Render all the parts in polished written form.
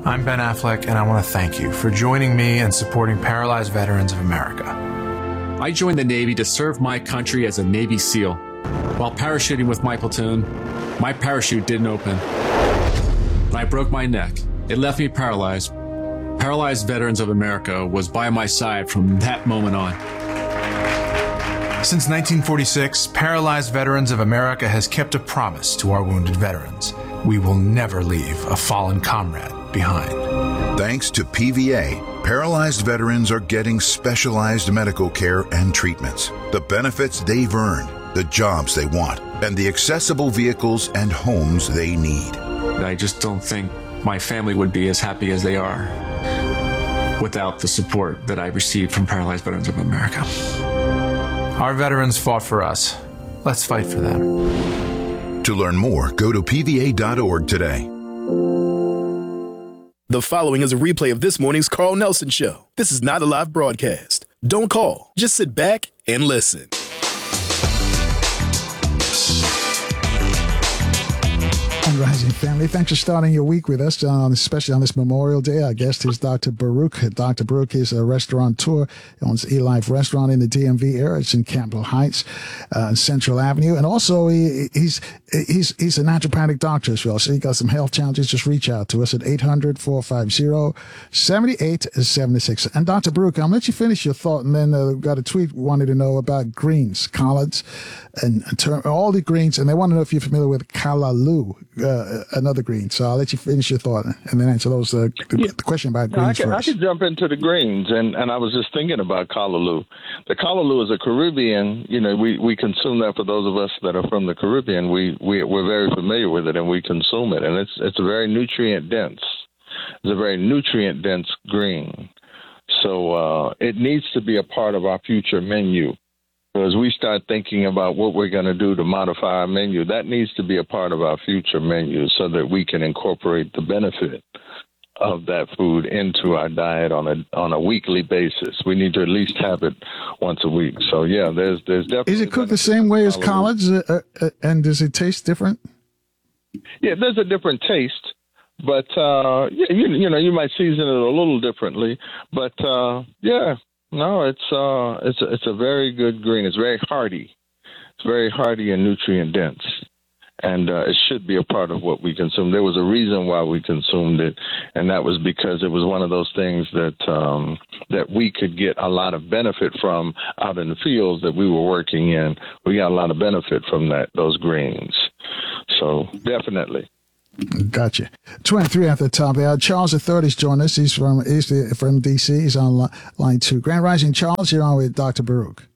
I'm Ben Affleck, and I want to thank you for joining me and supporting Paralyzed Veterans of America. I joined the Navy to serve my country as a Navy SEAL. While parachuting with my platoon, my parachute didn't open. I broke my neck. It left me paralyzed. Paralyzed Veterans of America was by my side from that moment on. Since 1946, Paralyzed Veterans of America has kept a promise to our wounded veterans. We will never leave a fallen comrade behind. Thanks to PVA, paralyzed veterans are getting specialized medical care and treatments, the benefits they've earned, the jobs they want, and the accessible vehicles and homes they need. I just don't think my family would be as happy as they are without the support that I received from Paralyzed Veterans of America. Our veterans fought for us. Let's fight for them. To learn more, go to PVA.org today. The following is a replay of this morning's Carl Nelson Show. This is not a live broadcast. Don't call. Just sit back and listen. Rising family, thanks for starting your week with us, especially on this Memorial Day. Our guest is Dr. Baruch. Dr. Baruch is a restaurateur. He owns E-Life Restaurant in the DMV area. It's in Capitol Heights, Central Avenue. And also, he's a naturopathic doctor as well. So you got some health challenges, just reach out to us at 800-450-7876. And Dr. Baruch, I'll let you finish your thought, and then we've got a tweet wanted to know about greens, collards, and all the greens. And they want to know if you're familiar with callaloo, another green. So I'll let you finish your thought and then answer those the question about greens first. I could jump into the greens, and I was just thinking about callaloo. The callaloo is a Caribbean. We consume that. For those of us that are from the Caribbean, we're very familiar with it, and we consume it, and it's a very nutrient dense. It's a very nutrient dense green. So it needs to be a part of our future menu. As we start thinking about what we're going to do to modify our menu, that needs to be a part of our future menu so that we can incorporate the benefit of that food into our diet on a weekly basis. We need to at least have it once a week. So yeah, there's definitely. Is it cooked the same way as collards, and does it taste different? Yeah, there's a different taste, but you might season it a little differently, but yeah. No, it's a very good green. It's very hardy. It's very hardy and nutrient dense, and it should be a part of what we consume. There was a reason why we consumed it, and that was because it was one of those things that we could get a lot of benefit from out in the fields that we were working in. We got a lot of benefit from that, those greens. So definitely. Gotcha. 23 at the top. Charles III has joined us. He's from D.C. He's on line 2. Grand Rising, Charles. You're on with Dr. Baruch.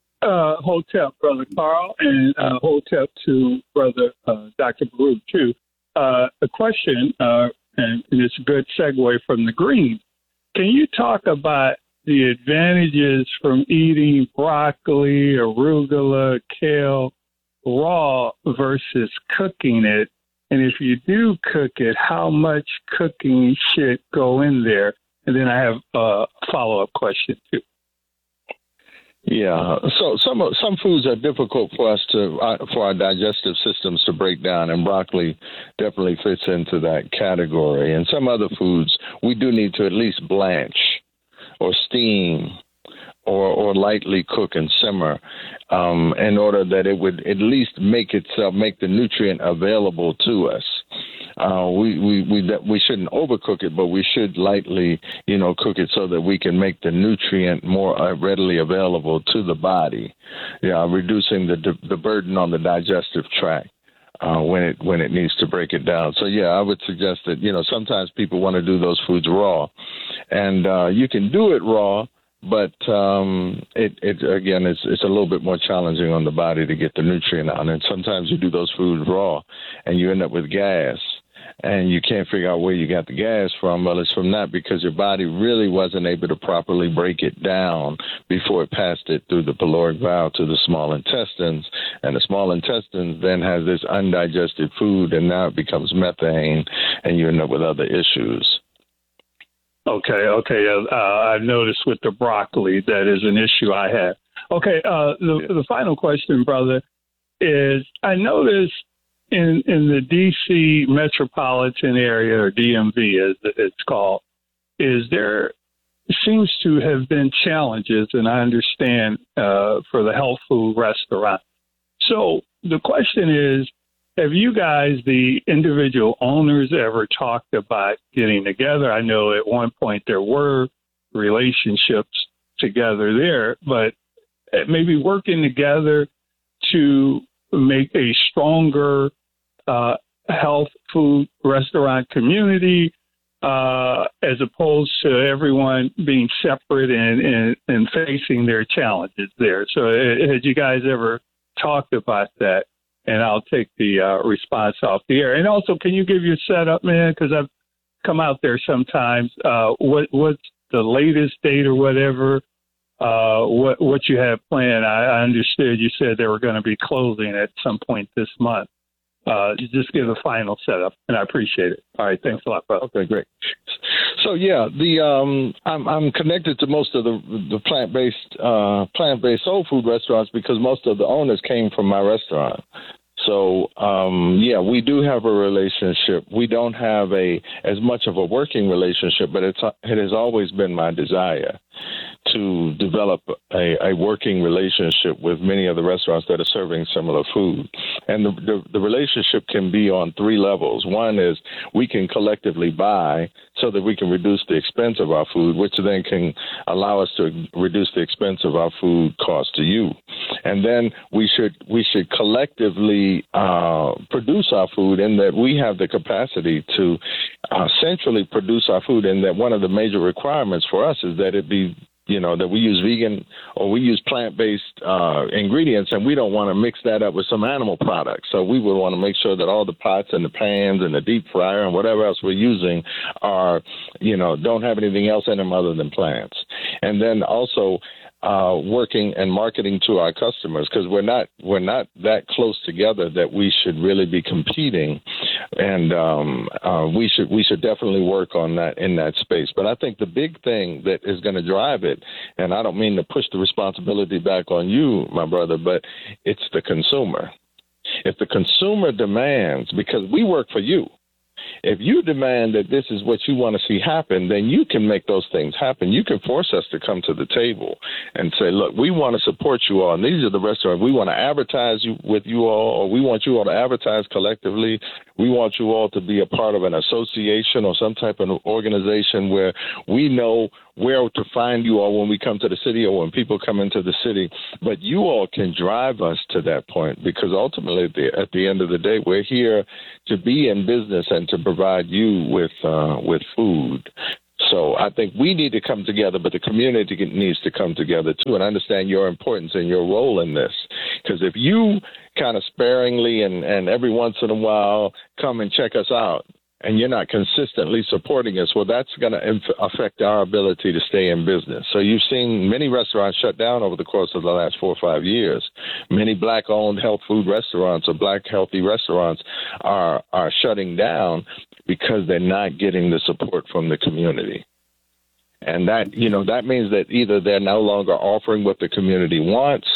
Hotep, Brother Carl, and Hotep to Brother Dr. Baruch, too. A question, and it's a good segue from the green. Can you talk about the advantages from eating broccoli, arugula, kale raw versus cooking it? And if you do cook it, how much cooking should go in there? And then I have a follow-up question, too. Yeah, so some foods are difficult for us for our digestive systems to break down, and broccoli definitely fits into that category. And some other foods we do need to at least blanch or steam or lightly cook and simmer in order that it would at least make the nutrient available to us. We shouldn't overcook it, but we should lightly, cook it so that we can make the nutrient more readily available to the body, reducing the burden on the digestive tract. When it needs to break it down. So, yeah, I would suggest that, sometimes people want to do those foods raw. And you can do it raw, but it's a little bit more challenging on the body to get the nutrient out. And sometimes you do those foods raw and you end up with gas. And you can't figure out where you got the gas from. Well, it's from that because your body really wasn't able to properly break it down before it passed it through the pyloric valve to the small intestines. And the small intestines then has this undigested food, and now it becomes methane, and you end up with other issues. Okay. I noticed with the broccoli that is an issue I have. Okay, the final question, brother, is I noticed in the D.C. metropolitan area, or DMV as it's called, seems to have been challenges, and I understand, for the health food restaurant. So the question is, have you guys, the individual owners, ever talked about getting together? I know at one point there were relationships together there, but maybe working together to make a stronger health food restaurant community, as opposed to everyone being separate and facing their challenges there. So had you guys ever talked about that? And I'll take the response off the air. And also, can you give your setup, man? Because I've come out there sometimes. What's the latest date or whatever? What you have planned? I understood you said they were going to be closing at some point this month. Just give the final setup, and I appreciate it. All right, thanks a lot, brother. Okay, great. So yeah, I'm connected to most of the plant-based soul food restaurants because most of the owners came from my restaurant. So yeah, we do have a relationship. We don't have as much of a working relationship, but it has always been my desire to develop a working relationship with many of the restaurants that are serving similar food. And the relationship can be on three levels. One is we can collectively buy so that we can reduce the expense of our food, which then can allow us to reduce the expense of our food cost to you. And then we should collectively produce our food in that we have the capacity to centrally produce our food, and that one of the major requirements for us is that it be, that we use vegan or we use plant-based ingredients, and we don't want to mix that up with some animal products. So we would want to make sure that all the pots and the pans and the deep fryer and whatever else we're using are, don't have anything else in them other than plants. And then also working and marketing to our customers, because we're not that close together that we should really be competing, and we should definitely work on that in that space. But I think the big thing that is going to drive it, and I don't mean to push the responsibility back on you, my brother, but it's the consumer. If the consumer demands, because we work for you, if you demand that this is what you want to see happen, then you can make those things happen. You can force us to come to the table and say, look, we want to support you all, and these are the restaurants. We want to advertise with you all, or we want you all to advertise collectively. We want you all to be a part of an association or some type of organization where we know where to find you all when we come to the city or when people come into the city. But you all can drive us to that point, because ultimately at the end of the day, we're here to be in business and to provide you with food. So I think we need to come together, but the community needs to come together too, and understand your importance and your role in this. Because if you kind of sparingly and every once in a while come and check us out, and you're not consistently supporting us, well, that's going to affect our ability to stay in business. So you've seen many restaurants shut down over the course of the last 4 or 5 years. Many Black-owned health food restaurants or Black healthy restaurants are shutting down because they're not getting the support from the community. And that means that either they're no longer offering what the community wants,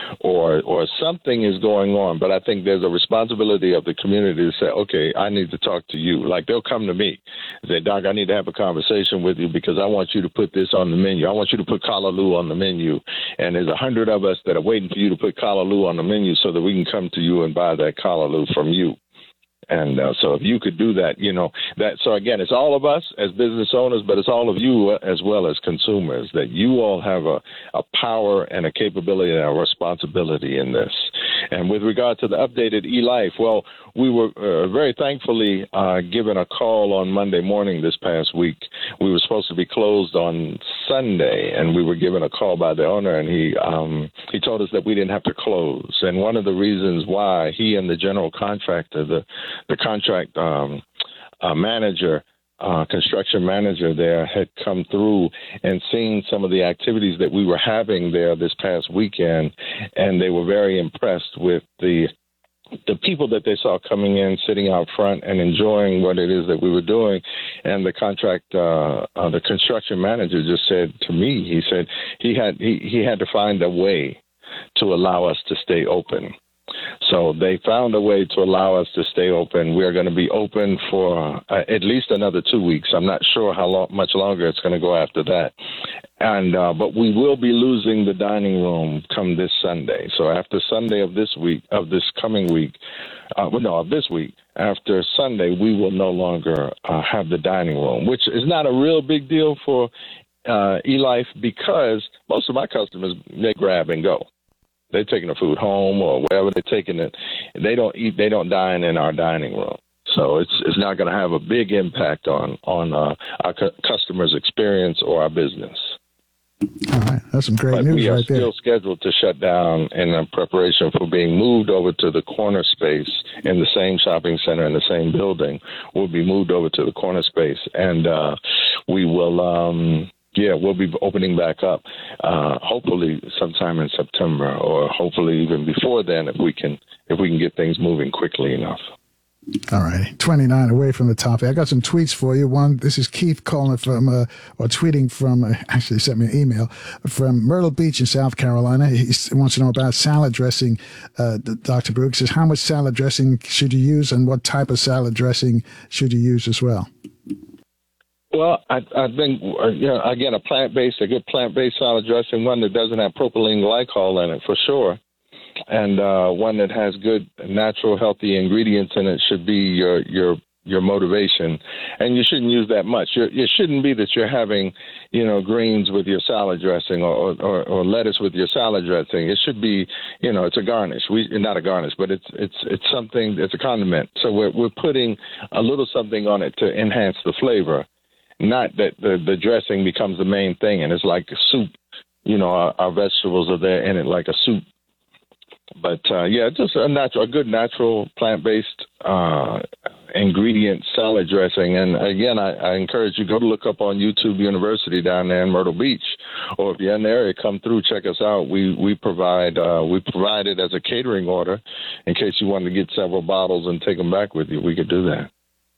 or something is going on. But I think there's a responsibility of the community to say, okay, I need to talk to you. Like, they'll come to me and say, Doc, I need to have a conversation with you because I want you to put this on the menu. I want you to put callaloo on the menu. And there's 100 of us that are waiting for you to put callaloo on the menu so that we can come to you and buy that callaloo from you. And so if you could do that, so again, it's all of us as business owners, but it's all of you as well as consumers, that you all have a power and a capability and a responsibility in this. And with regard to the updated eLife, well, we were very thankfully given a call on Monday morning this past week. We were supposed to be closed on Sunday, and we were given a call by the owner, and he told us that we didn't have to close. And one of the reasons why, he and the general contractor, the contract manager, construction manager there, had come through and seen some of the activities that we were having there this past weekend, and they were very impressed with the people that they saw coming in, sitting out front and enjoying what it is that we were doing. And the construction manager just said to me, he said he had to find a way to allow us to stay open. So they found a way to allow us to stay open. We're going to be open for at least another 2 weeks. I'm not sure how much longer it's going to go after that. And but we will be losing the dining room come this Sunday. So after Sunday of this week, of this coming week, of this week, after Sunday, we will no longer have the dining room, which is not a real big deal for eLife because most of my customers, they grab and go. They're taking the food home or wherever they're taking it. They don't eat. They don't dine in our dining room. So it's not going to have a big impact on our customers' experience or our business. All right, that's some great news right there. We are still scheduled to shut down in preparation for being moved over to the corner space in the same shopping center in the same building. We'll be moved over to the corner space, and we will. We'll be opening back up, hopefully sometime in September, or hopefully even before then, if we can get things moving quickly enough. All right, 29 away from the topic. I got some tweets for you. One, this is Keith calling from, or tweeting from, actually sent me an email from Myrtle Beach in South Carolina. He wants to know about salad dressing. Dr. Baruch says, how much salad dressing should you use, and what type of salad dressing should you use as well? Well, I think, again, a good plant-based salad dressing, one that doesn't have propylene glycol in it for sure, and one that has good, natural, healthy ingredients in it should be your motivation. And you shouldn't use that much. It shouldn't be that you're having, greens with your salad dressing or lettuce with your salad dressing. It should be, it's a garnish. Not a garnish, but it's something. It's a condiment. So we're putting a little something on it to enhance the flavor. Not that the dressing becomes the main thing, and it's like a soup. Our vegetables are there in it like a soup. But just a good natural plant-based ingredient salad dressing. And again, I encourage you go to look up on YouTube University down there in Myrtle Beach, or if you're in the area, come through, check us out. We provide it as a catering order in case you wanted to get several bottles and take them back with you. We could do that.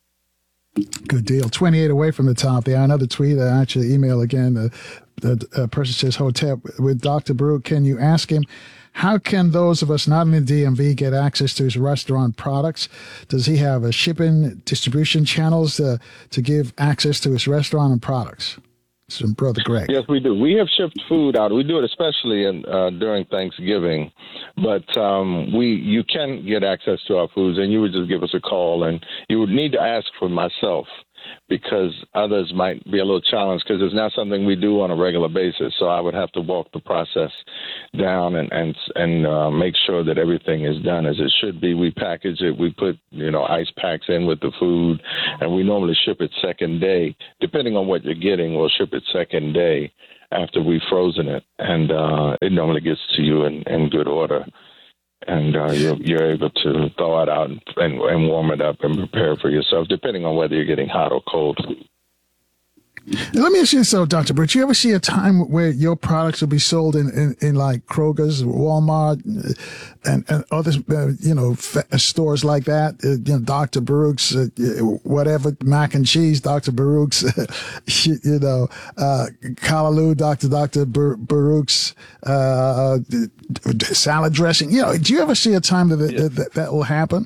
Good deal. 28 away from the top there. Another tweet, actually email again. The person says, Hotep, with Dr. Baruch, can you ask him, how can those of us not in the DMV get access to his restaurant products? Does he have a shipping distribution channels to give access to his restaurant and products? So, Brother Greg. Yes, we do. We have shipped food out. We do it especially during Thanksgiving. But you can get access to our foods, and you would just give us a call. And you would need to ask for myself, because others might be a little challenged because it's not something we do on a regular basis. So I would have to walk the process down and make sure that everything is done as it should be. We package it. We put, ice packs in with the food, and we normally ship it second day. Depending on what you're getting, we'll ship it second day after we've frozen it. And it normally gets to you in good order. And you're able to thaw it out and warm it up and prepare for yourself, depending on whether you're getting hot or cold food. Let me ask you so, Dr. Baruch, you ever see a time where your products will be sold in like Kroger's, Walmart, and other, stores like that? Dr. Baruch's, whatever, mac and cheese, Dr. Baruch's, Callaloo, Dr. Baruch's, salad dressing. Do you ever see a time that will happen?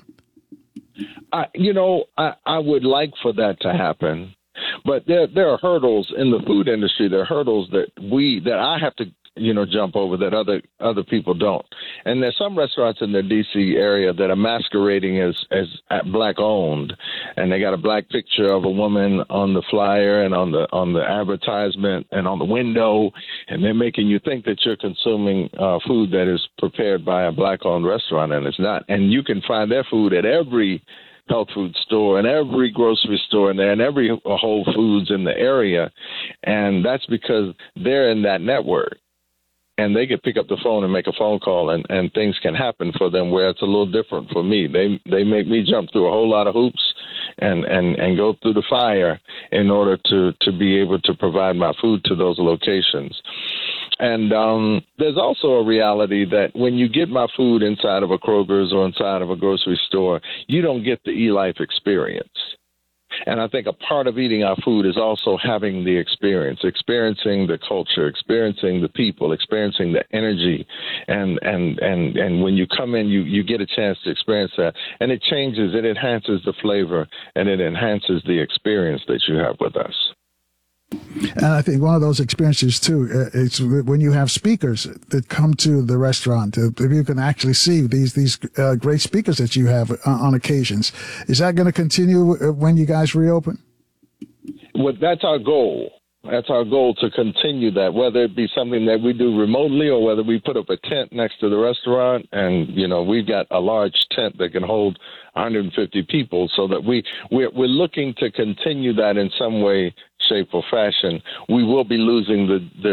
I would like for that to happen. But there are hurdles in the food industry. There are hurdles that I have to, jump over that other people don't. And there's some restaurants in the D.C. area that are masquerading as black owned, and they got a black picture of a woman on the flyer and on the advertisement and on the window, and they're making you think that you're consuming food that is prepared by a black owned restaurant, and it's not. And you can find their food at every health food store and every grocery store in there and every Whole Foods in the area. And that's because they're in that network, and they can pick up the phone and make a phone call, and things can happen for them where it's a little different for me. They make me jump through a whole lot of hoops and go through the fire in order to be able to provide my food to those locations. And there's also a reality that when you get my food inside of a Kroger's or inside of a grocery store, you don't get the eLife experience. And I think a part of eating our food is also having the experience, experiencing the culture, experiencing the people, experiencing the energy. And when you come in, you get a chance to experience that. And it changes, it enhances the flavor, and it enhances the experience that you have with us. And I think one of those experiences, too, is when you have speakers that come to the restaurant. If you can actually see these great speakers that you have on occasions. Is that going to continue when you guys reopen? Well, that's our goal. That's our goal, to continue that, whether it be something that we do remotely or whether we put up a tent next to the restaurant. And, we've got a large tent that can hold 150 people, so that we're looking to continue that in some way, shape, or fashion. We will be losing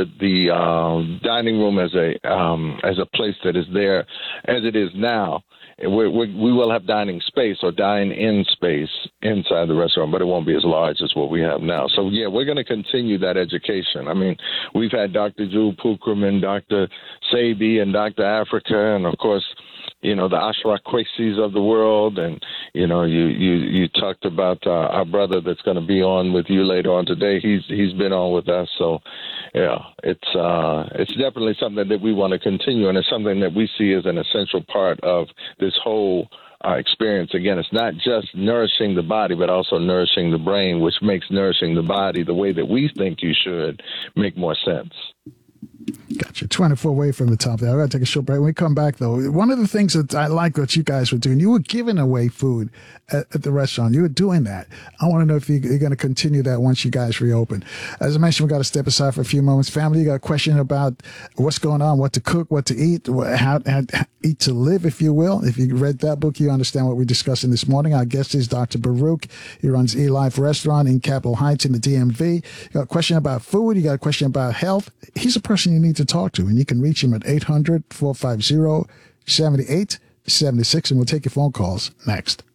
the dining room as a place that is there as it is now. We will have dining space or dine-in space inside the restaurant, but it won't be as large as what we have now. So, yeah, we're going to continue that education. I mean, we've had Dr. Jewel Pookrum, Dr. Sebi, and Dr. Africa, and, of course, the Ashra Kwesis of the world. And, you talked about our brother that's going to be on with you later on today. He's been on with us. So, yeah, it's definitely something that we want to continue, and it's something that we see as an essential part of this whole experience. Again, it's not just nourishing the body, but also nourishing the brain, which makes nourishing the body the way that we think you should make more sense. Gotcha. 24 away from the top there. I got to take a short break. When we come back, though, one of the things that I like what you guys were doing, you were giving away food at the restaurant. You were doing that. I want to know if you're going to continue that once you guys reopen. As I mentioned, we got to step aside for a few moments. Family, you got a question about what's going on, what to cook, what to eat, how eat to live, if you will. If you read that book, you understand what we're discussing this morning. Our guest is Dr. Baruch. He runs E-Life Restaurant in Capitol Heights in the DMV. You got a question about food. You got a question about health. He's a person you need to talk to, and you can reach him at 800-450-7876, and we'll take your phone calls next.